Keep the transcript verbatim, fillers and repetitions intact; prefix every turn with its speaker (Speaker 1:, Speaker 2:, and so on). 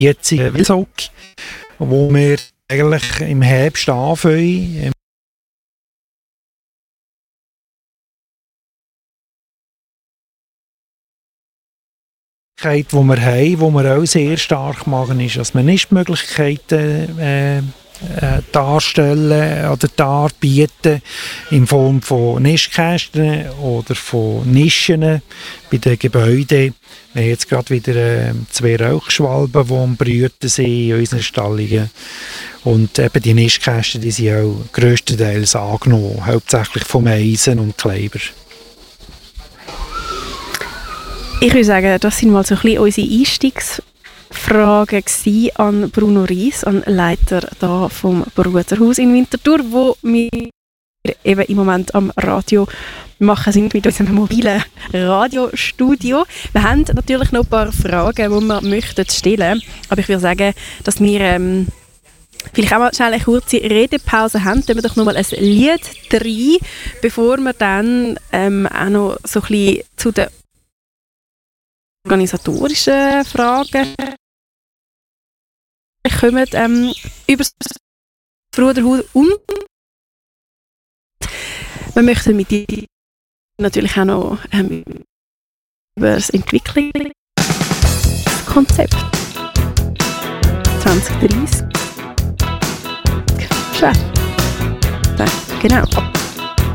Speaker 1: jetzigen Wildsog, wo wir eigentlich im Herbst anfangen. Die wir haben, die wir auch sehr stark machen, ist, dass wir Nistmöglichkeiten äh, äh, darstellen oder darbieten in Form von Nistkästen oder von Nischen bei den Gebäuden. Wir haben jetzt gerade wieder äh, zwei Rauchschwalben, die am Brüten sind in unseren Stallungen. Und eben die Nistkästen, die sind auch grösstenteils angenommen, hauptsächlich vom Eisen und Kleber.
Speaker 2: Ich würde sagen, das sind mal so ein bisschen unsere Einstiegsfragen an Bruno Ries, an Leiter da vom Bruderhaus in Winterthur, wo wir eben im Moment am Radio machen sind mit unserem mobilen Radiostudio. Wir haben natürlich noch ein paar Fragen, die wir möchten stellen, aber ich würde sagen, dass wir ähm, vielleicht auch mal schnell eine kurze Redepause haben. Tun wir doch noch mal ein Lied rein, bevor wir dann ähm, auch noch so ein bisschen zu den organisatorischen Fragen kommen, ähm, über das Bruderhaus und wir möchten mit dir natürlich auch noch ähm, über das Entwicklungskonzept zwanzig dreißig schwätzen. Genau.